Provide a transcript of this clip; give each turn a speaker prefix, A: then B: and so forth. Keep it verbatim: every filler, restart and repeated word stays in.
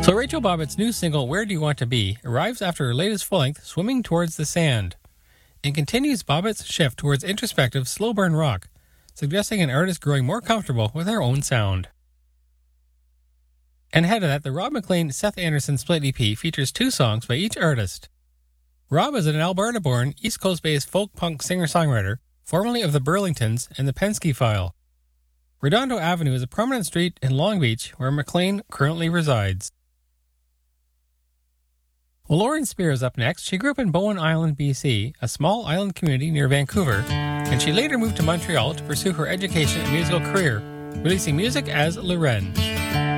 A: So Rachel Bobbitt's new single, Where Do You Want to Be, arrives after her latest full-length, Swimming Towards the Sand, and continues Bobbitt's shift towards introspective, slow-burn rock, suggesting an artist growing more comfortable with her own sound. And ahead of that, the Rob McLean-Seth Anderson split E P features two songs by each artist. Rob is an Alberta-born, East Coast-based folk-punk singer-songwriter, formerly of the Burlingtons and the Penske File. Redondo Avenue is a prominent street in Long Beach where McLean currently resides. Well, Lauren Spear is up next. She grew up in Bowen Island, B C, a small island community near Vancouver, and she later moved to Montreal to pursue her education and musical career, releasing music as Lorraine.